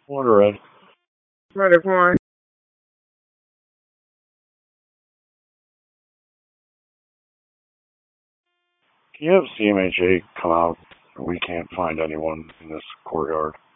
What, Red? Brother Quan. Can you have CMHA come out? We can't find anyone in this courtyard.